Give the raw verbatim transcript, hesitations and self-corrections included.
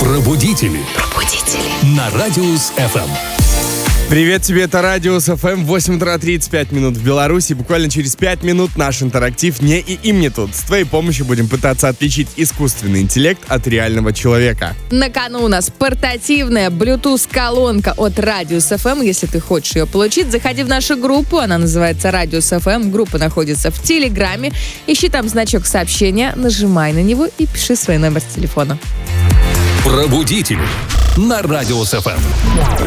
Пробудители. Пробудители. На Радиус эф эм. Привет тебе, это Радиус эф эм, восемь утра тридцать пять минут в Беларуси. Буквально через пять минут наш интерактив «Не и им не тут». С твоей помощью будем пытаться отличить искусственный интеллект от реального человека. На кону у нас портативная Bluetooth-колонка от Радиус эф эм. Если ты хочешь ее получить, заходи в нашу группу. Она называется Радиус эф эм. Группа находится в Телеграме. Ищи там значок сообщения, нажимай на него и пиши свой номер телефона. Пробудители. На Радиус эф эм.